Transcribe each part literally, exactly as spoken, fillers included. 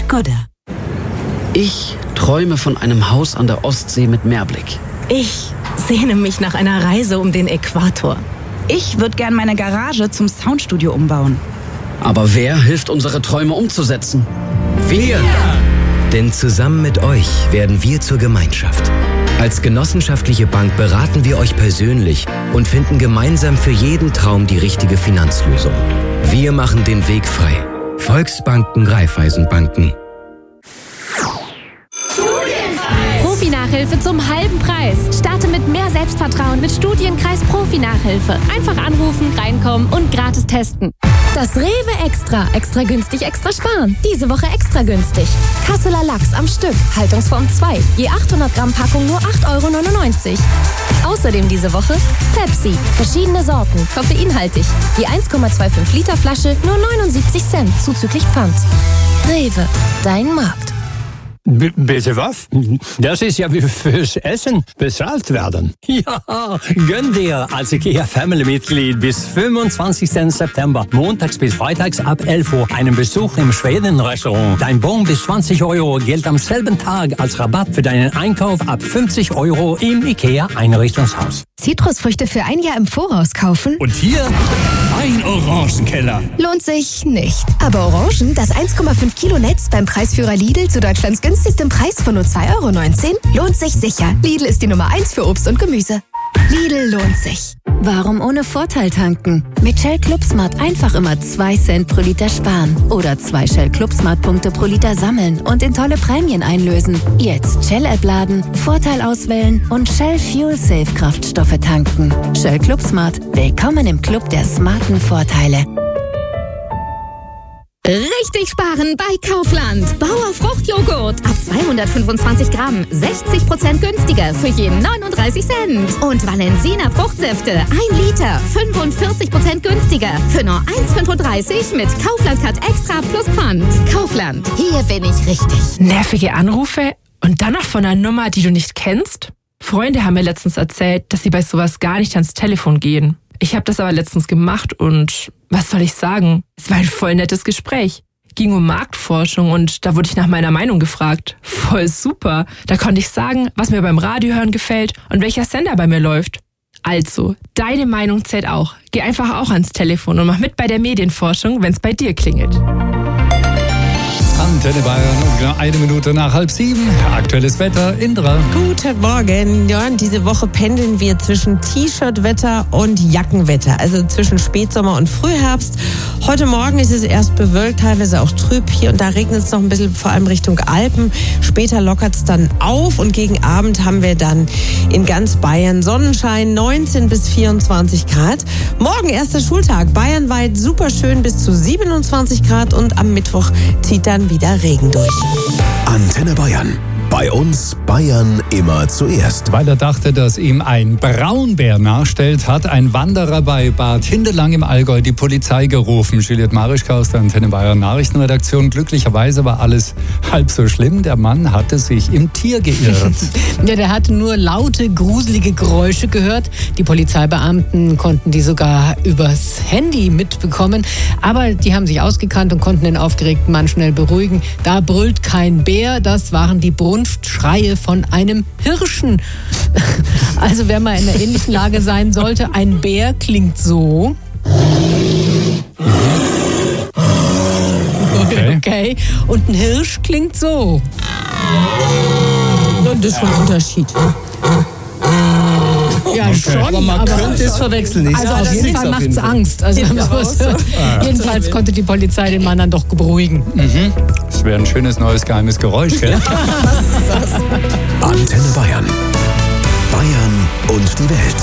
Skoda. Ich träume von einem Haus an der Ostsee mit Meerblick. Ich sehne mich nach einer Reise um den Äquator. Ich würde gern meine Garage zum Soundstudio umbauen. Aber wer hilft, unsere Träume umzusetzen? Wir! Denn zusammen mit euch werden wir zur Gemeinschaft. Als genossenschaftliche Bank beraten wir euch persönlich und finden gemeinsam für jeden Traum die richtige Finanzlösung. Wir machen den Weg frei. Volksbanken, Raiffeisenbanken. Profi-Nachhilfe zum halben Preis. Starte mit mehr Selbstvertrauen mit Studienkreis Profi-Nachhilfe. Einfach anrufen, reinkommen und gratis testen. Das Rewe Extra. Extra günstig, extra sparen. Diese Woche extra günstig. Kasseler Lachs am Stück. Haltungsform zwei. Je achthundert Gramm Packung nur acht Euro neunundneunzig. Außerdem diese Woche Pepsi. Verschiedene Sorten. Koffeinhaltig. Je eins Komma fünfundzwanzig Liter Flasche nur neunundsiebzig Cent. Zuzüglich Pfand. Rewe. Dein Markt. B- bitte was? Das ist ja wie fürs Essen bezahlt werden. Ja, gönn dir als IKEA-Family-Mitglied bis fünfundzwanzigsten September, montags bis freitags ab elf Uhr, einen Besuch im Schweden-Restaurant. Dein Bon bis zwanzig Euro gilt am selben Tag als Rabatt für deinen Einkauf ab fünfzig Euro im IKEA-Einrichtungshaus. Zitrusfrüchte für ein Jahr im Voraus kaufen? Und hier ein Orangenkeller. Lohnt sich nicht. Aber Orangen, das eins Komma fünf Kilo Netz beim Preisführer Lidl zu Deutschlands günstigstem Preis von nur zwei Euro neunzehn, lohnt sich sicher. Lidl ist die Nummer eins für Obst und Gemüse. Lidl lohnt sich. Warum ohne Vorteil tanken? Mit Shell Club Smart einfach immer zwei Cent pro Liter sparen. Oder zwei Shell Club Smart Punkte pro Liter sammeln und in tolle Prämien einlösen. Jetzt Shell-App laden, Vorteil auswählen und Shell Fuel Safe Kraftstoffe tanken. Shell Club Smart. Willkommen im Club der smarten Vorteile. Richtig sparen bei Kaufland. Bauer Fruchtjoghurt ab zweihundertfünfundzwanzig Gramm. sechzig Prozent günstiger für jeden neununddreißig Cent. Und Valensina Fruchtsäfte ein Liter. fünfundvierzig Prozent günstiger für nur eins Komma fünfunddreißig mit Kaufland Cut Extra plus Pfand. Kaufland. Hier bin ich richtig. Nervige Anrufe und dann noch von einer Nummer, die du nicht kennst? Freunde haben mir letztens erzählt, dass sie bei sowas gar nicht ans Telefon gehen. Ich habe das aber letztens gemacht und was soll ich sagen? Es war ein voll nettes Gespräch. Ging um Marktforschung und da wurde ich nach meiner Meinung gefragt. Voll super. Da konnte ich sagen, was mir beim Radiohören gefällt und welcher Sender bei mir läuft. Also, deine Meinung zählt auch. Geh einfach auch ans Telefon und mach mit bei der Medienforschung, wenn es bei dir klingelt. Antenne Bayern, genau eine Minute nach halb sieben. Aktuelles Wetter, Indra. Guten Morgen. Ja, diese Woche pendeln wir zwischen T-Shirt-Wetter und Jackenwetter. Also zwischen Spätsommer und Frühherbst. Heute Morgen ist es erst bewölkt, teilweise auch trüb. Hier und da regnet es noch ein bisschen, vor allem Richtung Alpen. Später lockert es dann auf und gegen Abend haben wir dann in ganz Bayern Sonnenschein, neunzehn bis vierundzwanzig Grad. Morgen erster Schultag, bayernweit super schön bis zu siebenundzwanzig Grad und am Mittwoch zieht dann wieder Regen durch. Antenne Bayern. Bei uns Bayern immer zuerst. Weil er dachte, dass ihm ein Braunbär nachstellt, hat ein Wanderer bei Bad Hindelang im Allgäu die Polizei gerufen. Juliette Marischka aus der Antenne Bayern Nachrichtenredaktion. Glücklicherweise war alles halb so schlimm. Der Mann hatte sich im Tier geirrt. Ja, der hatte nur laute, gruselige Geräusche gehört. Die Polizeibeamten konnten die sogar übers Handy mitbekommen. Aber die haben sich ausgekannt und konnten den aufgeregten Mann schnell beruhigen. Da brüllt kein Bär, das waren die Brunftschreie von einem Hirschen. Also wer mal in einer ähnlichen Lage sein sollte, ein Bär klingt so. Okay. Okay. Und ein Hirsch klingt so. Und das ist schon ein Unterschied. Ja, okay. schon. Aber man aber könnte es verwechseln. Ich also sag auf jeden Fall macht es Angst. Also Ah. jedenfalls konnte die Polizei den Mann dann doch beruhigen. Mhm. Das wäre ein schönes neues geheimes Geräusch, gell? Antenne Bayern. Bayern und die Welt.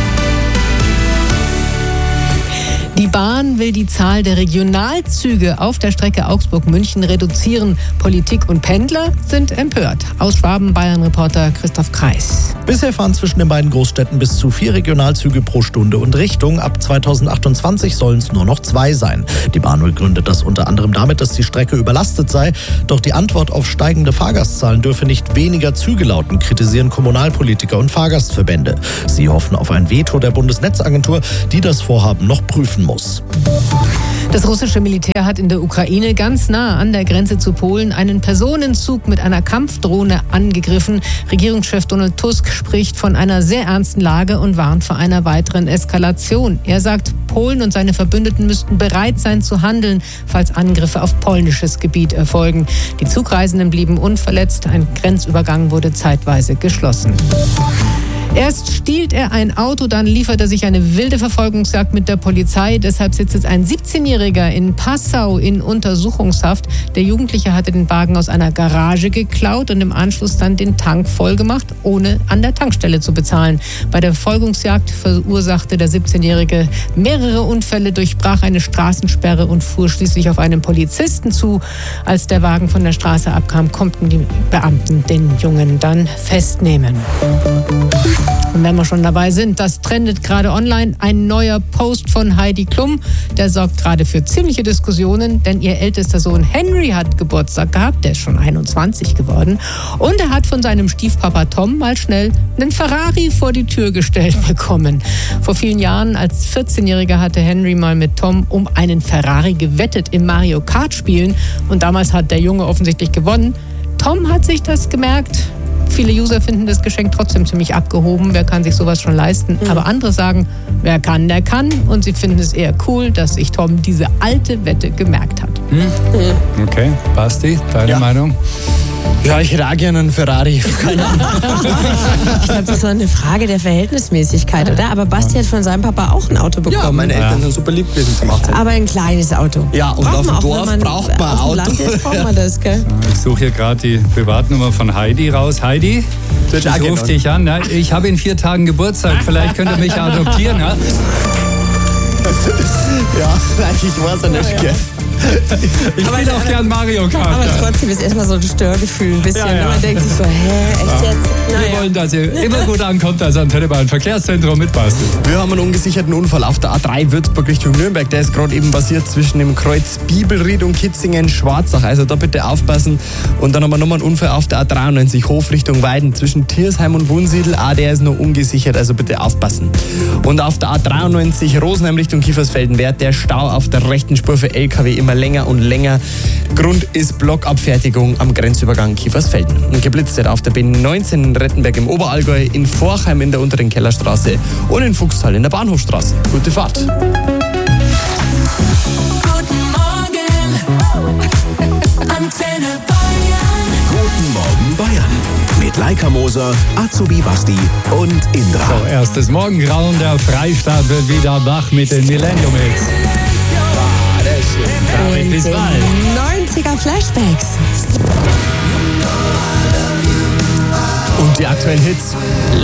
Die Bahn will die Zahl der Regionalzüge auf der Strecke Augsburg-München reduzieren. Politik und Pendler sind empört. Aus Schwaben, Bayern-Reporter Christoph Kreis. Bisher fahren zwischen den beiden Großstädten bis zu vier Regionalzüge pro Stunde und Richtung. Ab zweitausendachtundzwanzig sollen es nur noch zwei sein. Die Bahn begründet das unter anderem damit, dass die Strecke überlastet sei. Doch die Antwort auf steigende Fahrgastzahlen dürfe nicht weniger Züge lauten, kritisieren Kommunalpolitiker und Fahrgastverbände. Sie hoffen auf ein Veto der Bundesnetzagentur, die das Vorhaben noch prüfen muss. Das russische Militär hat in der Ukraine ganz nah an der Grenze zu Polen einen Personenzug mit einer Kampfdrohne angegriffen. Regierungschef Donald Tusk spricht von einer sehr ernsten Lage und warnt vor einer weiteren Eskalation. Er sagt, Polen und seine Verbündeten müssten bereit sein zu handeln, falls Angriffe auf polnisches Gebiet erfolgen. Die Zugreisenden blieben unverletzt. Ein Grenzübergang wurde zeitweise geschlossen. Erst stiehlt er ein Auto, dann liefert er sich eine wilde Verfolgungsjagd mit der Polizei. Deshalb sitzt jetzt ein siebzehnjähriger in Passau in Untersuchungshaft. Der Jugendliche hatte den Wagen aus einer Garage geklaut und im Anschluss dann den Tank vollgemacht, ohne an der Tankstelle zu bezahlen. Bei der Verfolgungsjagd verursachte der siebzehnjährige mehrere Unfälle, durchbrach eine Straßensperre und fuhr schließlich auf einen Polizisten zu. Als der Wagen von der Straße abkam, konnten die Beamten den Jungen dann festnehmen. Und wenn wir schon dabei sind, das trendet gerade online. Ein neuer Post von Heidi Klum, der sorgt gerade für ziemliche Diskussionen, denn ihr ältester Sohn Henry hat Geburtstag gehabt, der ist schon einundzwanzig geworden. Und er hat von seinem Stiefpapa Tom mal schnell einen Ferrari vor die Tür gestellt bekommen. Vor vielen Jahren, als vierzehnjähriger, hatte Henry mal mit Tom um einen Ferrari gewettet im Mario Kart spielen. Und damals hat der Junge offensichtlich gewonnen. Tom hat sich das gemerkt. Viele User finden das Geschenk trotzdem ziemlich abgehoben. Wer kann sich sowas schon leisten? Mhm. Aber andere sagen, wer kann, der kann. Und sie finden es eher cool, dass sich Tom diese alte Wette gemerkt hat. Mhm. Okay, Basti, deine ja. Meinung? Ja, ich hätte auch gerne einen Ferrari. Keine Ahnung. Ich glaube, das ist eine Frage der Verhältnismäßigkeit, oder? Aber Basti hat von seinem Papa auch ein Auto bekommen. Ja, meine Eltern sind super lieb gewesen zum achtzehn. Aber ein kleines Auto. Ja, und braucht auf dem auch, Dorf man braucht man ein auf Auto. Auf dem Land ist, braucht man das, gell? Ich suche hier gerade die Privatnummer von Heidi raus. Heidi, ich rufe dich an. Ja? Ich habe in vier Tagen Geburtstag. Vielleicht könnt ihr mich adoptieren. Ja, ja ich weiß ja nicht, gell. Ich aber will auch gern Mario Kart. Aber trotzdem ist erstmal so ein Störgefühl ein bisschen. Ja, ja. Man denkt sich so, hä, echt Ja. jetzt? Naja. Wir wollen, dass ihr immer gut ankommt als Antenne Bayern Verkehrszentrum mit Basti. Wir haben einen ungesicherten Unfall auf der A drei Würzburg Richtung Nürnberg. Der ist gerade eben passiert zwischen dem Kreuz Bibelried und Kitzingen-Schwarzach. Also da bitte aufpassen. Und dann haben wir nochmal einen Unfall auf der A dreiundneunzig Hof Richtung Weiden zwischen Tiersheim und Wunsiedel. Ah, der ist noch ungesichert, also bitte aufpassen. Und auf der A dreiundneunzig Rosenheim Richtung Kiefersfelden wird der Stau auf der rechten Spur für L K W immer länger und länger. Grund ist Blockabfertigung am Grenzübergang Kiefersfelden. Und geblitzt wird auf der B neunzehn in Rettenberg im Oberallgäu, in Forchheim in der unteren Kellerstraße und in Fuchstal in der Bahnhofstraße. Gute Fahrt. Guten Morgen, Antenne Bayern. Guten Morgen Bayern. Mit Laika Moser, Azubi Basti und Indra. So, erstes Morgengrauen. Der Freistaat wird wieder wach mit den Millennium-Hits. Und bis bald. neunziger Flashbacks. Und die aktuellen Hits.